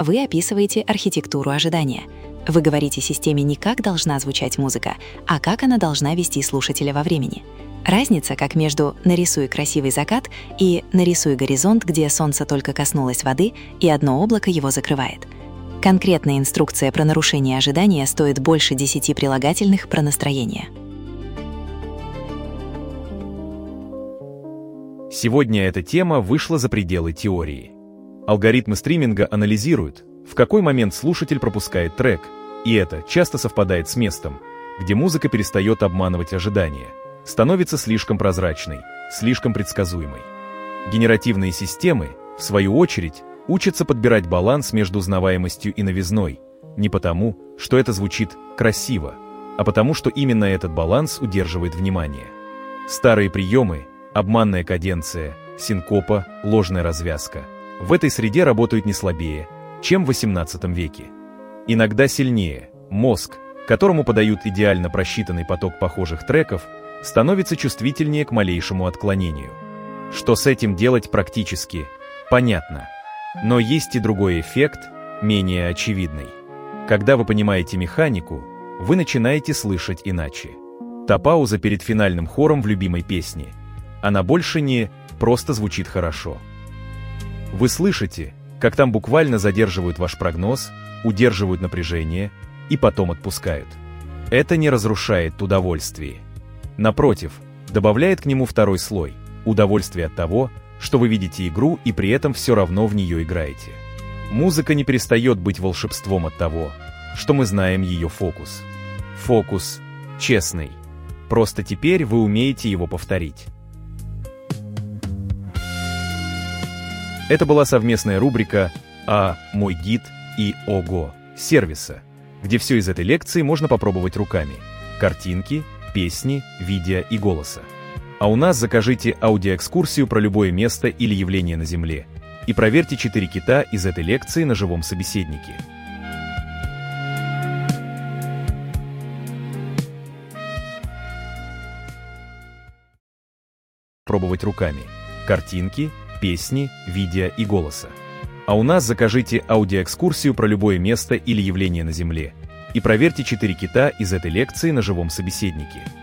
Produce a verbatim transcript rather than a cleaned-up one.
Вы описываете архитектуру ожидания. Вы говорите системе не как должна звучать музыка, а как она должна вести слушателя во времени. Разница как между «нарисуй красивый закат» и «нарисуй горизонт, где солнце только коснулось воды, и одно облако его закрывает». Конкретная инструкция про нарушение ожидания стоит больше десяти прилагательных про настроение. Сегодня эта тема вышла за пределы теории. Алгоритмы стриминга анализируют, в какой момент слушатель пропускает трек, и это часто совпадает с местом, где музыка перестает обманывать ожидания, становится слишком прозрачной, слишком предсказуемой. Генеративные системы, в свою очередь, учатся подбирать баланс между узнаваемостью и новизной, не потому, что это звучит красиво, а потому, что именно этот баланс удерживает внимание. Старые приемы, обманная каденция, синкопа, ложная развязка в этой среде работают не слабее, чем в восемнадцатом веке. Иногда сильнее. Мозг, которому подают идеально просчитанный поток похожих треков, становится чувствительнее к малейшему отклонению. Что с этим делать практически, понятно. Но есть и другой эффект, менее очевидный. Когда вы понимаете механику, вы начинаете слышать иначе. Та пауза перед финальным хором в любимой песне. Она больше не просто звучит хорошо. Вы слышите, как там буквально задерживают ваш прогноз, удерживают напряжение и потом отпускают. Это не разрушает удовольствие. Напротив, добавляет к нему второй слой – удовольствие от того, что вы видите игру и при этом все равно в нее играете. Музыка не перестает быть волшебством от того, что мы знаем ее фокус. Фокус честный. Просто теперь вы умеете его повторить. Это была совместная рубрика «А. Мой гид» и «Ого» сервиса, где все из этой лекции можно попробовать руками. Картинки, песни, видео и голоса. А у нас закажите аудиоэкскурсию про любое место или явление на Земле и проверьте четыре кита из этой лекции на живом собеседнике. Пробовать руками. Картинки, песни, видео и голоса. А у нас закажите аудиоэкскурсию про любое место или явление на Земле и проверьте четыре кита из этой лекции на живом собеседнике.